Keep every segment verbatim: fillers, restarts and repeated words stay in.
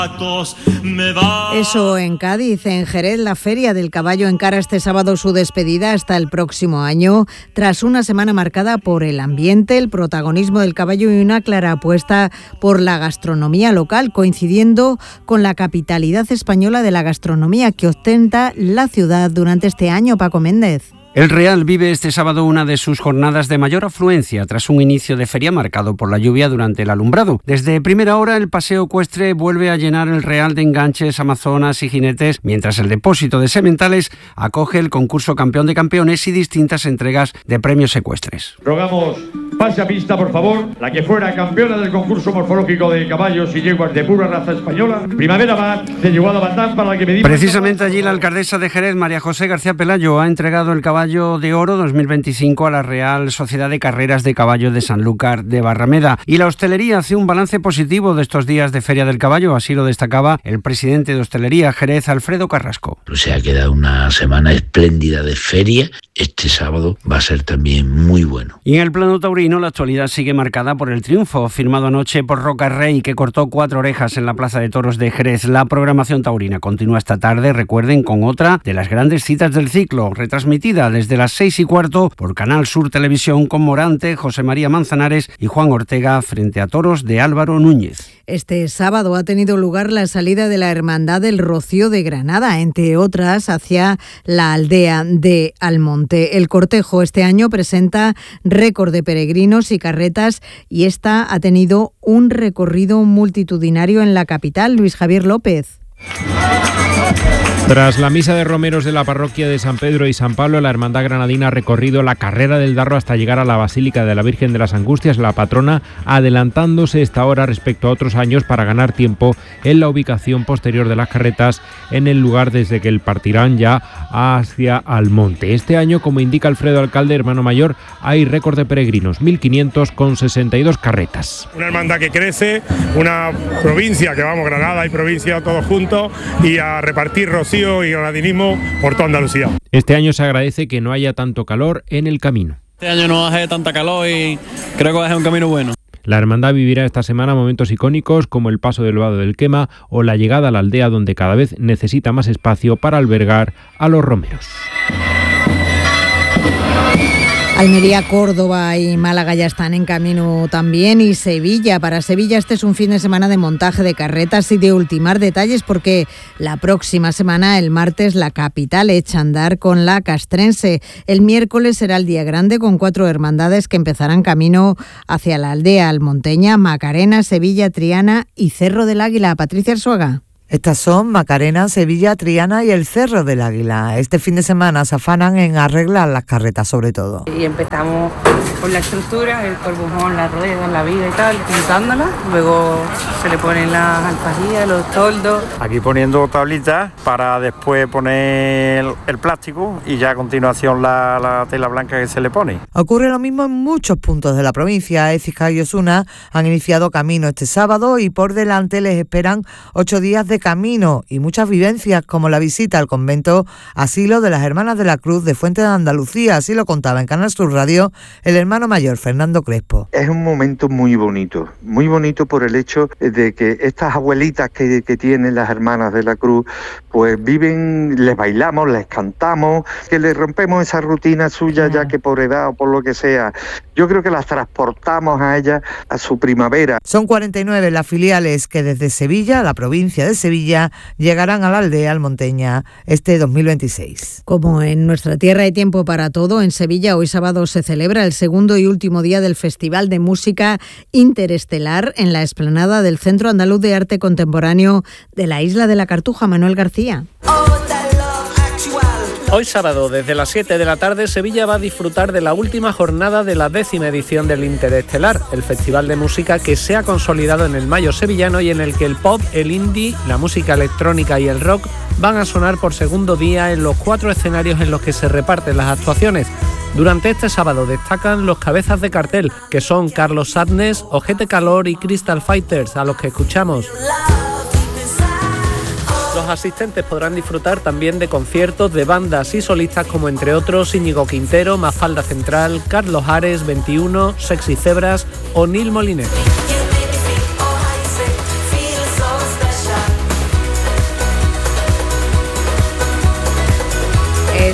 Eso en Cádiz. En Jerez, la Feria del Caballo encara este sábado su despedida hasta el próximo año, tras una semana marcada por el ambiente, el protagonismo del caballo y una clara apuesta por la gastronomía local, coincidiendo con la capitalidad española de la gastronomía que ostenta la ciudad durante este año. Paco Méndez. El Real vive este sábado una de sus jornadas de mayor afluencia tras un inicio de feria marcado por la lluvia durante el alumbrado. Desde primera hora el paseo ecuestre vuelve a llenar el Real de enganches, amazonas y jinetes, mientras el depósito de sementales acoge el concurso Campeón de Campeones y distintas entregas de premios ecuestres. Rogamos pase a pista, por favor, la que fuera campeona del concurso morfológico de caballos y yeguas de pura raza española, Primavera Bat de Yeguada Batán, para la que medimos... Precisamente allí la alcaldesa de Jerez, María José García Pelayo, ha entregado el caballo de Oro dos mil veinticinco a la Real Sociedad de Carreras de Caballo de Sanlúcar de Barrameda. Y la hostelería hace un balance positivo de estos días de Feria del Caballo, así lo destacaba el presidente de Hostelería Jerez, Alfredo Carrasco. O sea, ha quedado una semana espléndida de feria. Este sábado va a ser también muy bueno. Y en el plano taurino la actualidad sigue marcada por el triunfo firmado anoche por Roca Rey, que cortó cuatro orejas en la Plaza de Toros de Jerez. La programación taurina continúa esta tarde, recuerden, con otra de las grandes citas del ciclo, retransmitida desde las seis y cuarto por Canal Sur Televisión, con Morante, José María Manzanares y Juan Ortega frente a toros de Álvaro Núñez. Este sábado ha tenido lugar la salida de la Hermandad del Rocío de Granada, entre otras hacia la aldea de Almonte. El cortejo este año presenta récord de peregrinos y carretas y esta ha tenido un recorrido multitudinario en la capital. Luis Javier López. Tras la misa de romeros de la parroquia de San Pedro y San Pablo, la Hermandad Granadina ha recorrido la carrera del Darro hasta llegar a la Basílica de la Virgen de las Angustias, la patrona, adelantándose esta hora respecto a otros años para ganar tiempo en la ubicación posterior de las carretas en el lugar desde que el partirán ya hacia Almonte. Este año, como indica Alfredo Alcalde, hermano mayor, hay récord de peregrinos, mil quinientos con sesenta y dos carretas. Una hermandad que crece, una provincia que vamos, Granada y provincia todos juntos, y a repartir rocío y granadinismo por toda Andalucía. Este año se agradece que no haya tanto calor en el camino. Este año no hace tanta calor y creo que va a ser un camino bueno. La hermandad vivirá esta semana momentos icónicos como el paso del Vado del Quema o la llegada a la aldea, donde cada vez necesita más espacio para albergar a los romeros. Almería, Córdoba y Málaga ya están en camino también, y Sevilla. Para Sevilla este es un fin de semana de montaje de carretas y de ultimar detalles, porque la próxima semana, el martes, la capital echa a andar con la castrense. El miércoles será el día grande, con cuatro hermandades que empezarán camino hacia la aldea almonteña: Macarena, Sevilla, Triana y Cerro del Águila. Patricia Arzuaga. Estas son Macarena, Sevilla, Triana y el Cerro del Águila. Este fin de semana se afanan en arreglar las carretas, sobre todo. Y empezamos con la estructura, el corbujón, las ruedas, la vida y tal, pintándola. Luego se le ponen las alfajillas, los toldos. Aquí poniendo tablitas para después poner el plástico y ya a continuación la, la tela blanca que se le pone. Ocurre lo mismo en muchos puntos de la provincia. Écija y Osuna han iniciado camino este sábado y por delante les esperan ocho días de camino y muchas vivencias, como la visita al convento Asilo de las Hermanas de la Cruz de Fuente de Andalucía. Así lo contaba en Canal Sur Radio el hermano mayor Fernando Crespo. Es un momento muy bonito, muy bonito por el hecho de que estas abuelitas que, que tienen las Hermanas de la Cruz, pues viven, les bailamos, les cantamos, que les rompemos esa rutina suya, ya que por edad o por lo que sea, yo creo que las transportamos a ellas a su primavera. Son cuarenta y nueve las filiales que desde Sevilla, la provincia de Sevilla, llegarán a la aldea almonteña este dos mil veintiséis. Como en nuestra tierra hay tiempo para todo, en Sevilla hoy sábado se celebra el segundo y último día del Festival de Música Interestelar en la explanada del Centro Andaluz de Arte Contemporáneo de la Isla de la Cartuja. Manuel García. Hoy sábado, desde las siete de la tarde, Sevilla va a disfrutar de la última jornada de la décima edición del Interestelar, el festival de música que se ha consolidado en el Mayo sevillano y en el que el pop, el indie, la música electrónica y el rock van a sonar por segundo día en los cuatro escenarios en los que se reparten las actuaciones. Durante este sábado destacan los cabezas de cartel, que son Carlos Sadness, Ojete Calor y Crystal Fighters, a los que escuchamos. Los asistentes podrán disfrutar también de conciertos de bandas y solistas como, entre otros, Íñigo Quintero, Mafalda Central, Carlos Ares, veintiuno, Sexy Zebras o Nil Moliner.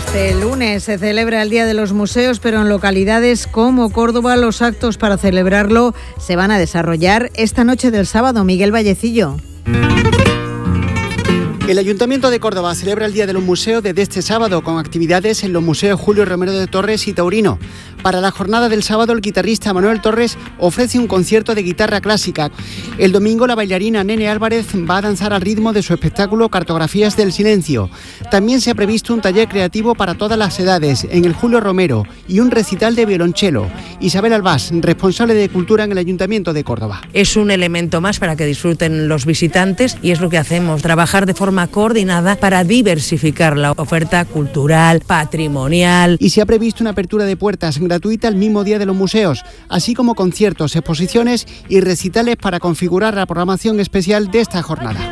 Este lunes se celebra el Día de los Museos, pero en localidades como Córdoba los actos para celebrarlo se van a desarrollar esta noche del sábado. Miguel Vallecillo. El Ayuntamiento de Córdoba celebra el Día de los Museos desde este sábado con actividades en los museos Julio Romero de Torres y Taurino. Para la jornada del sábado, el guitarrista Manuel Torres ofrece un concierto de guitarra clásica. El domingo, la bailarina Nene Álvarez va a danzar al ritmo de su espectáculo Cartografías del Silencio. También se ha previsto un taller creativo para todas las edades en el Julio Romero y un recital de violonchelo. Isabel Albás, responsable de Cultura en el Ayuntamiento de Córdoba. Es un elemento más para que disfruten los visitantes y es lo que hacemos, trabajar de forma coordinada para diversificar la oferta cultural, patrimonial. Y se ha previsto una apertura de puertas gratuita el mismo día de los museos, así como conciertos, exposiciones y recitales para configurar la programación especial de esta jornada.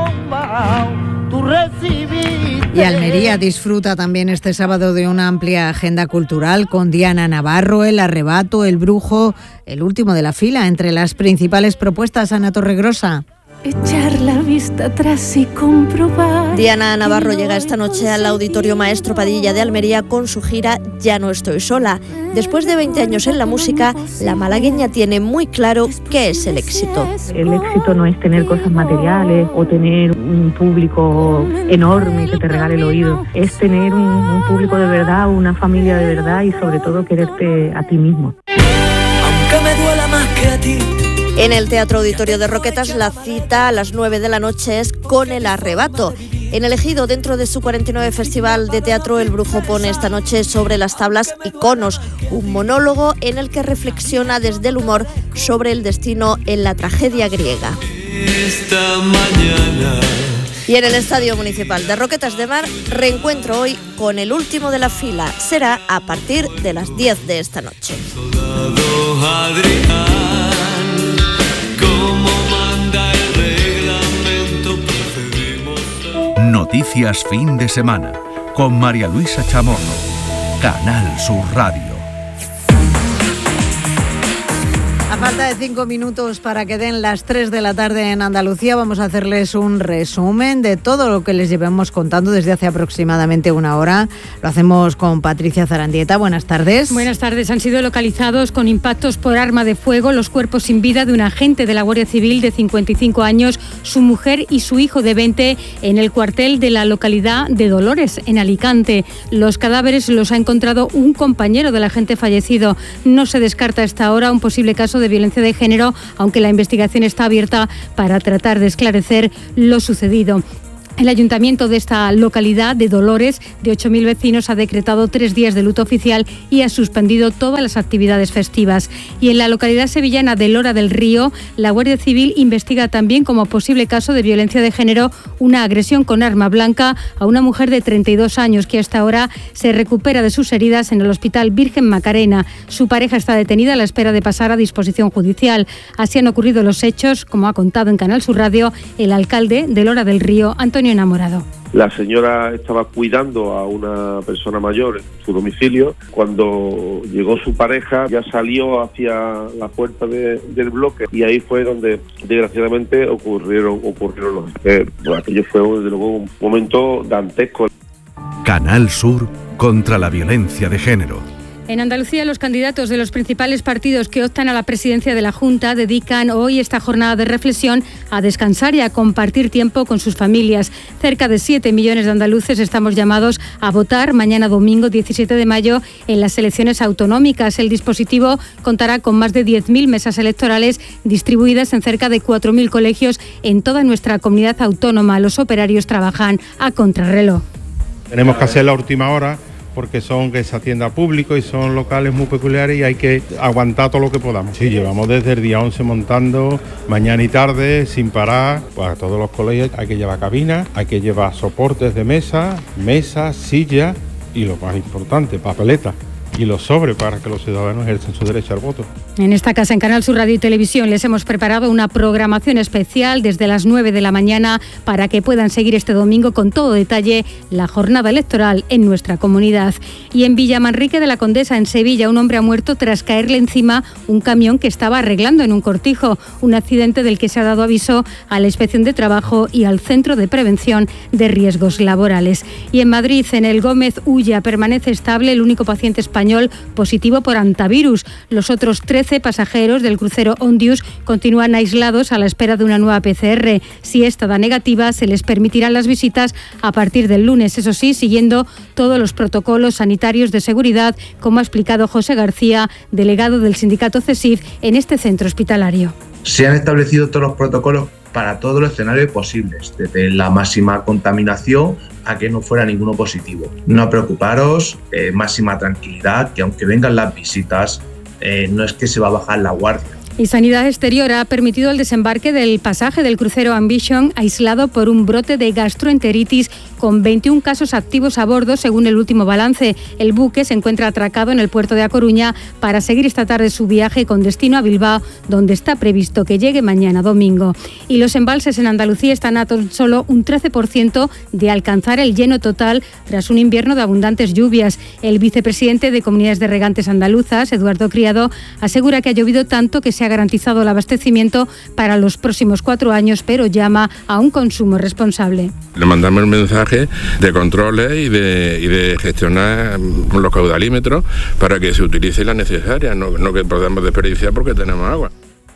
Y Almería disfruta también este sábado de una amplia agenda cultural con Diana Navarro, El Arrebato, El Brujo, el último de la fila entre las principales propuestas. Ana Torregrosa. Echar la vista atrás y comprobar. Diana Navarro llega esta noche al Auditorio Maestro Padilla de Almería con su gira Ya no estoy sola. Después de veinte años en la música, la malagueña tiene muy claro qué es el éxito. El éxito no es tener cosas materiales o tener un público enorme que te regale el oído. Es tener un, un público de verdad, una familia de verdad y sobre todo quererte a ti mismo. Aunque me duela más que a ti. En el Teatro Auditorio de Roquetas la cita a las nueve de la noche es con El Arrebato. En El Ejido, dentro de su cuarenta y nueve Festival de Teatro, El Brujo pone esta noche Sobre las tablas Iconos, un monólogo en el que reflexiona desde el humor sobre el destino en la tragedia griega. Esta mañana. Y en el Estadio Municipal de Roquetas de Mar, reencuentro hoy con el último de la fila. Será a partir de las diez de esta noche. Noticias fin de semana con María Luisa Chamorro, Canal Sur Radio. A falta de cinco minutos para que den las tres de la tarde en Andalucía, vamos a hacerles un resumen de todo lo que les llevamos contando desde hace aproximadamente una hora. Lo hacemos con Patricia Zarandieta. Buenas tardes. Buenas tardes. Han sido localizados con impactos por arma de fuego los cuerpos sin vida de un agente de la Guardia Civil de cincuenta y cinco años, su mujer y su hijo de veinte en el cuartel de la localidad de Dolores, en Alicante. Los cadáveres los ha encontrado un compañero del agente fallecido. No se descarta hasta ahora un posible caso de violencia de género, aunque la investigación está abierta para tratar de esclarecer lo sucedido. El ayuntamiento de esta localidad de Dolores, de ocho mil vecinos, ha decretado tres días de luto oficial y ha suspendido todas las actividades festivas. Y en la localidad sevillana de Lora del Río, la Guardia Civil investiga también como posible caso de violencia de género una agresión con arma blanca a una mujer de treinta y dos años que hasta ahora se recupera de sus heridas en el Hospital Virgen Macarena. Su pareja está detenida a la espera de pasar a disposición judicial. Así han ocurrido los hechos, como ha contado en Canal Sur Radio el alcalde de Lora del Río, Antonio Enamorado. La señora estaba cuidando a una persona mayor en su domicilio. Cuando llegó su pareja, ya salió hacia la puerta de, del bloque y ahí fue donde desgraciadamente ocurrieron, ocurrieron los hechos. Bueno, aquello fue desde luego un momento dantesco. Canal Sur contra la violencia de género. En Andalucía, los candidatos de los principales partidos que optan a la presidencia de la Junta dedican hoy esta jornada de reflexión a descansar y a compartir tiempo con sus familias. Cerca de siete millones de andaluces estamos llamados a votar mañana domingo diecisiete de mayo en las elecciones autonómicas. El dispositivo contará con más de diez mil mesas electorales distribuidas en cerca de cuatro mil colegios en toda nuestra comunidad autónoma. Los operarios trabajan a contrarreloj. Tenemos que hacer la última hora, porque son que se atienda a público y son locales muy peculiares y hay que aguantar todo lo que podamos. Sí, llevamos desde el día once montando mañana y tarde sin parar. Pues a todos los colegios hay que llevar cabinas, hay que llevar soportes de mesa, mesas, sillas y lo más importante, papeletas. y los sobres para que los ciudadanos ejerzan su derecho al voto. En esta casa, en Canal Sur Radio y Televisión, les hemos preparado una programación especial desde las nueve de la mañana para que puedan seguir este domingo con todo detalle la jornada electoral en nuestra comunidad. Y en Villamanrique de la Condesa, en Sevilla, un hombre ha muerto tras caerle encima un camión que estaba arreglando en un cortijo, un accidente del que se ha dado aviso a la Inspección de Trabajo y al Centro de Prevención de Riesgos Laborales. Y en Madrid, en el Gómez Ulla, permanece estable el único paciente español positivo por hantavirus. Los otros trece pasajeros del crucero Ondius continúan aislados a la espera de una nueva P C R. Si esta da negativa, se les permitirán las visitas a partir del lunes, eso sí, siguiendo todos los protocolos sanitarios de seguridad, como ha explicado José García, delegado del sindicato CESIF en este centro hospitalario. Se han establecido todos los protocolos para todos los escenarios posibles, desde la máxima contaminación a que no fuera ninguno positivo. No preocuparos, eh, máxima tranquilidad, que aunque vengan las visitas, eh, no es que se va a bajar la guardia. Y Sanidad Exterior ha permitido el desembarque del pasaje del crucero Ambition, aislado por un brote de gastroenteritis con veintiún casos activos a bordo, según el último balance. El buque se encuentra atracado en el puerto de A Coruña para seguir esta tarde su viaje con destino a Bilbao, donde está previsto que llegue mañana domingo. Y los embalses en Andalucía están a tan solo un trece por ciento de alcanzar el lleno total tras un invierno de abundantes lluvias. El vicepresidente de Comunidades de Regantes Andaluzas, Eduardo Criado, asegura que ha llovido tanto que se ha garantizado el abastecimiento para los próximos cuatro años, pero llama a un consumo responsable. Le mandamos el mensaje de controles y de, y de gestionar los caudalímetros para que se utilice la necesaria, no, no que podamos desperdiciar porque tenemos agua.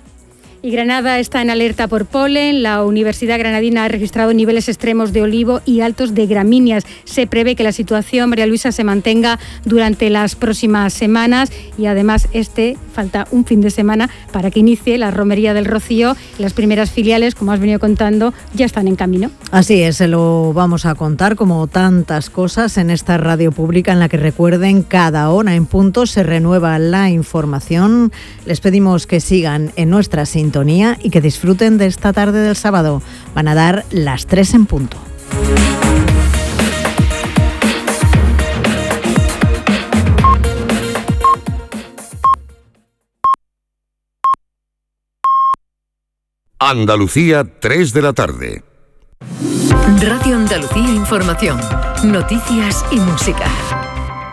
Y Granada está en alerta por polen. La Universidad Granadina ha registrado niveles extremos de olivo y altos de gramíneas. Se prevé que la situación, María Luisa, se mantenga durante las próximas semanas y además este falta un fin de semana para que inicie la Romería del Rocío. Las primeras filiales, como has venido contando, ya están en camino. Así es, se lo vamos a contar como tantas cosas en esta radio pública en la que, recuerden, cada hora en punto se renueva la información. Les pedimos que sigan en nuestra sintonía y que disfruten de esta tarde del sábado. Van a dar las tres en punto. Andalucía, tres de la tarde. Radio Andalucía Información. Noticias y música.